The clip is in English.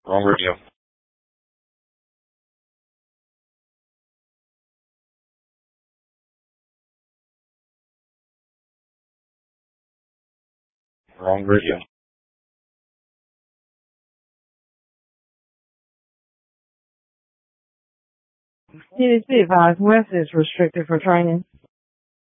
Wrong radio. Wrong radio. Please be advised, West is restricted for training.